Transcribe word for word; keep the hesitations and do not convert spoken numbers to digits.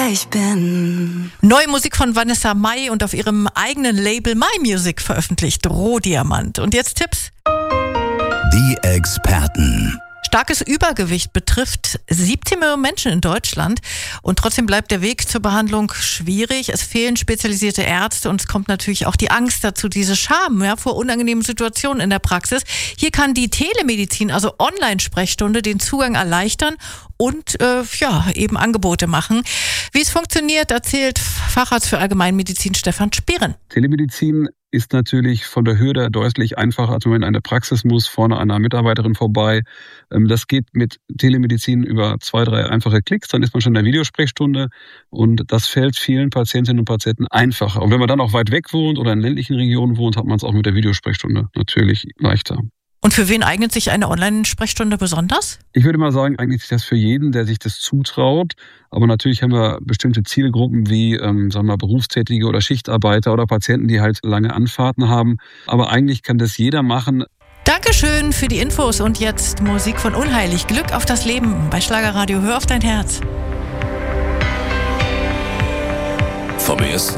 wer ich bin. Neue Musik von Vanessa Mai und auf ihrem eigenen Label My Music veröffentlicht, Rohdiamant. Und jetzt Tipps. Die Experten. Starkes Übergewicht betrifft siebzehn Millionen Menschen in Deutschland und trotzdem bleibt der Weg zur Behandlung schwierig. Es fehlen spezialisierte Ärzte und es kommt natürlich auch die Angst dazu, diese Scham ja, vor unangenehmen Situationen in der Praxis. Hier kann die Telemedizin, also Online-Sprechstunde, den Zugang erleichtern und äh, ja eben Angebote machen. Wie es funktioniert, erzählt Facharzt für Allgemeinmedizin Stefan Spieren. Telemedizin ist natürlich von der Hürde deutlich einfacher, als wenn man in eine Praxis muss, vorne an einer Mitarbeiterin vorbei. Das geht mit Telemedizin über zwei, drei einfache Klicks, dann ist man schon in der Videosprechstunde und das fällt vielen Patientinnen und Patienten einfacher. Und wenn man dann auch weit weg wohnt oder in ländlichen Regionen wohnt, hat man es auch mit der Videosprechstunde natürlich leichter. Und für wen eignet sich eine Online-Sprechstunde besonders? Ich würde mal sagen, eignet sich das für jeden, der sich das zutraut. Aber natürlich haben wir bestimmte Zielgruppen wie ähm, sagen wir mal, Berufstätige oder Schichtarbeiter oder Patienten, die halt lange Anfahrten haben. Aber eigentlich kann das jeder machen. Dankeschön für die Infos und jetzt Musik von Unheilig. Glück auf das Leben bei Schlagerradio. Hör auf dein Herz. Vom ersten